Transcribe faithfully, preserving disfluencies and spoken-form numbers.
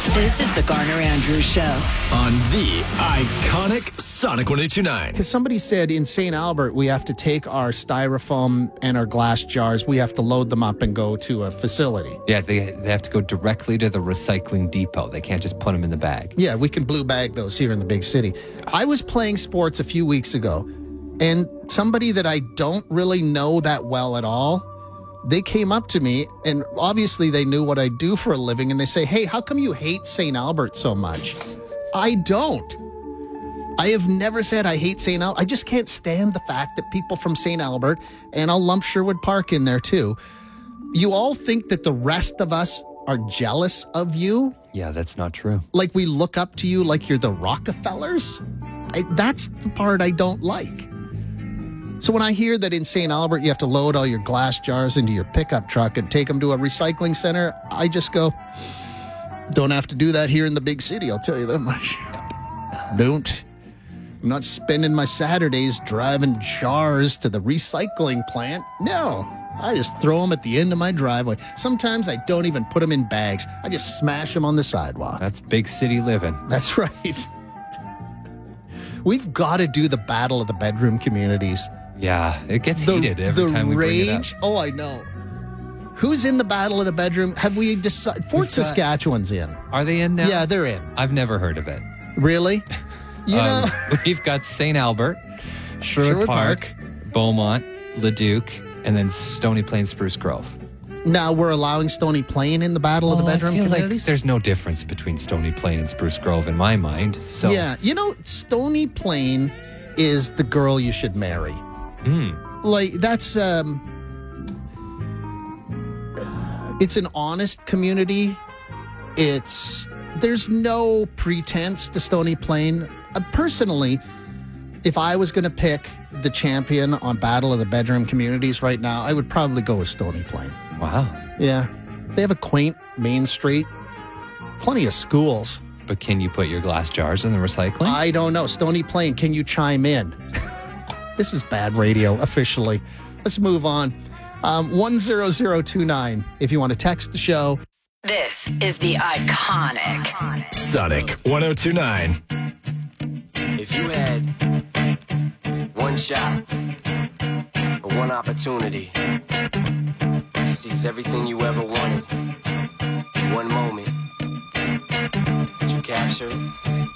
This is the Garner Andrews Show on the iconic Sonic one oh two nine. Because somebody said in Saint Albert, we have to take our styrofoam and our glass jars, we have to load them up and go to a facility. Yeah, they, they have to go directly to the recycling depot. They can't just put them in the bag. Yeah, we can blue bag those here in the big city. I was playing sports a few weeks ago, and somebody that I don't really know that well at all, they came up to me, and obviously they knew what I do for a living, and they say, hey, how come you hate Saint Albert so much? I don't. I have never said I hate Saint Albert. I just can't stand the fact that people from Saint Albert, and I'll lump Sherwood Park in there too, you all think that the rest of us are jealous of you. Yeah, that's not true. Like we look up to you like you're the Rockefellers. I, that's the part I don't like. So when I hear that in Saint Albert you have to load all your glass jars into your pickup truck and take them to a recycling center, I just go, don't have to do that here in the big city, I'll tell you that much. Don't. I'm not spending my Saturdays driving jars to the recycling plant. No, I just throw them at the end of my driveway. Sometimes I don't even put them in bags. I just smash them on the sidewalk. That's big city living. That's right. We've got to do the battle of the bedroom communities. Yeah, it gets The- heated every the time we bring it up. rage. Oh, I know. Who's in the battle of the bedroom? Have we decided? Fort We've got- Saskatchewan's in. Are they in now? Yeah, they're in. I've never heard of it. Really? You know, Um, we've got Saint Albert, Sherwood, Sherwood Park, Beaumont, Leduc, and then Stony Plain, Spruce Grove. now we're allowing Stony Plain in the battle of the Well, bedroom I feel communities? like there's no difference between Stony Plain and Spruce Grove in my mind. So Yeah, you know, Stony Plain is the girl you should marry. Mm. Like, that's, um, it's an honest community. It's, there's no pretense to Stony Plain. Uh, personally, if I was going to pick the champion on Battle of the Bedroom Communities right now, I would probably go with Stony Plain. Wow. Yeah. They have a quaint main street, plenty of schools. But can you put your glass jars in the recycling? I don't know. Stony Plain, can you chime in? This is bad radio, officially. Let's move on. Um, one zero zero two nine if you want to text the show. This is the iconic Sonic one oh two nine. If you had one shot or one opportunity to seize everything you ever wanted in one moment, would you capture it?